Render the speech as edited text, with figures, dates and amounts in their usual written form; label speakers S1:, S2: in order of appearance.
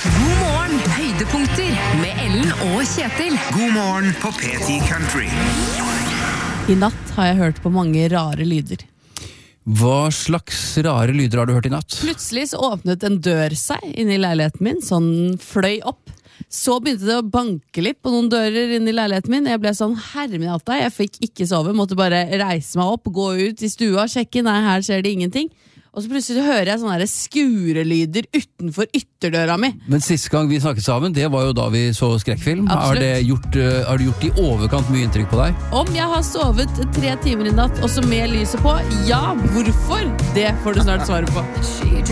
S1: God morgen, høydepunkter med Ellen og Kjetil.
S2: God morgen på P10 Country.
S3: I natt har jeg hørt på mange rare lyder.
S4: Hva slags rare lyder har du hørt i natt?
S3: Plutselig så åpnet en dør seg inne i leiligheten min, sånn fløy opp. Så begynte det å banke litt på noen dører inne i leiligheten min. Jeg ble sånn hermenatta, jeg fikk ikke sove, måtte bare reise meg opp, gå ut i stua, sjekke, nei, her skjer det ingenting. Og så plutselig hører jeg sånne skurelyder utenfor ytterdøra mi.
S4: Men siste gang vi snakket sammen, det var jo da vi så skrekkfilm. Har det gjort i overkant mye inntrykk på deg?
S3: Om jeg har sovet 3 timer i natt, også med lyset på, ja, hvorfor? Det får du snart svare på.